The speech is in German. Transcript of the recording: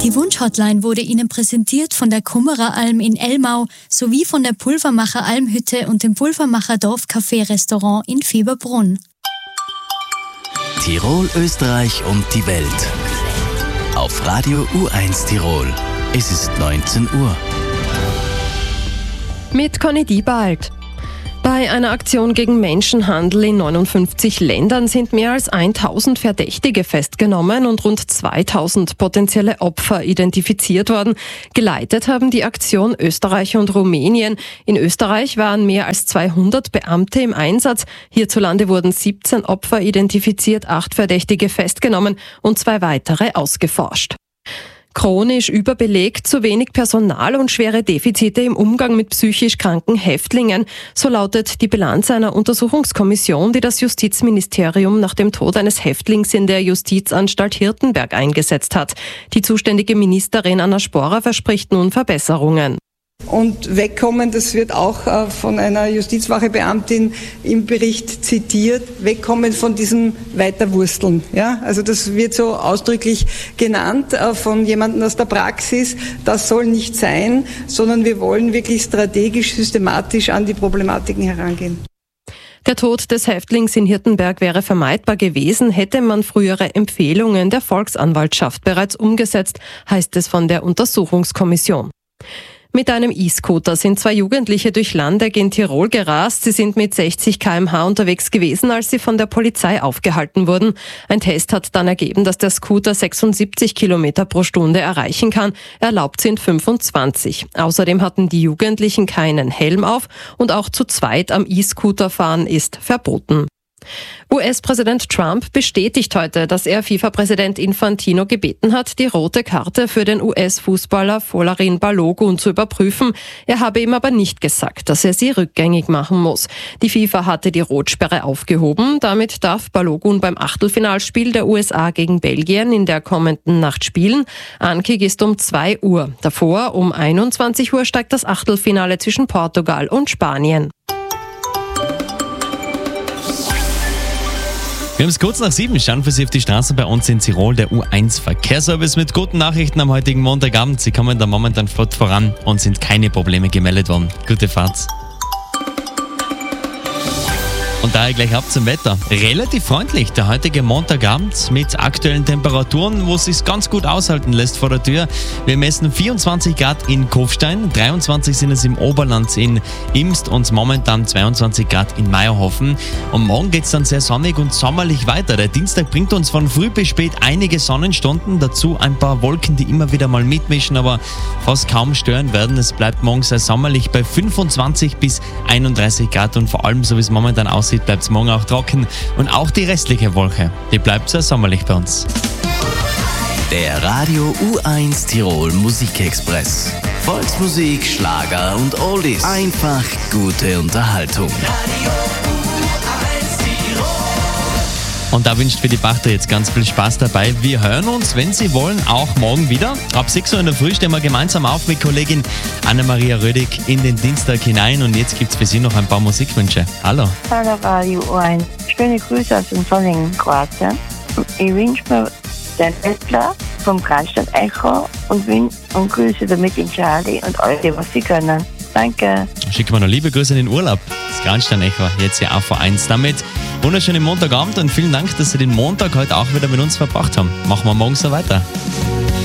Die Wunschhotline wurde Ihnen präsentiert von der Kummereralm in Elmau sowie von der Pulvermacher Almhütte und dem Pulvermacher Dorfcafé-Restaurant in Fieberbrunn. Tirol, Österreich und die Welt. Auf Radio U1 Tirol. Es ist 19 Uhr. Mit Conny Diebald. Bei einer Aktion gegen Menschenhandel in 59 Ländern sind mehr als 1000 Verdächtige festgenommen und rund 2000 potenzielle Opfer identifiziert worden. Geleitet haben die Aktion Österreich und Rumänien. In Österreich waren mehr als 200 Beamte im Einsatz. Hierzulande wurden 17 Opfer identifiziert, 8 Verdächtige festgenommen und 2 weitere ausgeforscht. Chronisch überbelegt, zu wenig Personal und schwere Defizite im Umgang mit psychisch kranken Häftlingen. So lautet die Bilanz einer Untersuchungskommission, die das Justizministerium nach dem Tod eines Häftlings in der Justizanstalt Hirtenberg eingesetzt hat. Die zuständige Ministerin Anna Sporer verspricht nun Verbesserungen. Und wegkommen, das wird auch von einer Justizwachebeamtin im Bericht zitiert, wegkommen von diesem Weiterwursteln. Ja? Also das wird so ausdrücklich genannt von jemandem aus der Praxis. Das soll nicht sein, sondern wir wollen wirklich strategisch, systematisch an die Problematiken herangehen. Der Tod des Häftlings in Hirtenberg wäre vermeidbar gewesen, hätte man frühere Empfehlungen der Volksanwaltschaft bereits umgesetzt, heißt es von der Untersuchungskommission. Mit einem E-Scooter sind 2 Jugendliche durch Landeck in Tirol gerast. Sie sind mit 60 km/h unterwegs gewesen, als sie von der Polizei aufgehalten wurden. Ein Test hat dann ergeben, dass der Scooter 76 km pro Stunde erreichen kann. Erlaubt sind 25. Außerdem hatten die Jugendlichen keinen Helm auf und auch zu zweit am E-Scooter fahren ist verboten. US-Präsident Trump bestätigt heute, dass er FIFA-Präsident Infantino gebeten hat, die rote Karte für den US-Fußballer Folarin Balogun zu überprüfen. Er habe ihm aber nicht gesagt, dass er sie rückgängig machen muss. Die FIFA hatte die Rotsperre aufgehoben. Damit darf Balogun beim Achtelfinalspiel der USA gegen Belgien in der kommenden Nacht spielen. Ankick ist um 2 Uhr. Davor um 21 Uhr steigt das Achtelfinale zwischen Portugal und Spanien. Wir haben es kurz nach 7, schauen für Sie auf die Straße bei uns in Tirol, der U1 Verkehrsservice mit guten Nachrichten am heutigen Montagabend. Sie kommen da momentan flott voran und sind keine Probleme gemeldet worden. Gute Fahrt. Und daher gleich ab zum Wetter. Relativ freundlich der heutige Montagabend mit aktuellen Temperaturen, wo es sich ganz gut aushalten lässt vor der Tür. Wir messen 24 Grad in Kufstein, 23 sind es im Oberland in Imst und momentan 22 Grad in Meierhofen. Und morgen geht es dann sehr sonnig und sommerlich weiter. Der Dienstag bringt uns von früh bis spät einige Sonnenstunden, dazu ein paar Wolken, die immer wieder mal mitmischen, aber fast kaum stören werden. Es bleibt morgen sehr sommerlich bei 25 bis 31 Grad und vor allem, so wie es momentan aussieht, bleibt es morgen auch trocken und auch die restliche Woche, die bleibt sehr sommerlich bei uns. Der Radio U1 Tirol Musikexpress. Volksmusik, Schlager und Oldies. Einfach gute Unterhaltung. Und da wünscht für die Pachter jetzt ganz viel Spaß dabei. Wir hören uns, wenn Sie wollen, auch morgen wieder. Ab 6 Uhr in der Früh stehen wir gemeinsam auf mit Kollegin Anna-Maria Rödig in den Dienstag hinein. Und jetzt gibt es für Sie noch ein paar Musikwünsche. Hallo. Hallo Radio U1. Schöne Grüße aus dem sonnigen Kroatien. Ich wünsche mir den Bettler vom Kreisstadt Echo und grüße damit den Charlie und alle, was sie können. Danke. Schicken wir noch liebe Grüße in den Urlaub. Das Kranstein-Echo jetzt hier auch vor 1. Damit wunderschönen Montagabend und vielen Dank, dass Sie den Montag heute auch wieder mit uns verbracht haben. Machen wir morgen so weiter.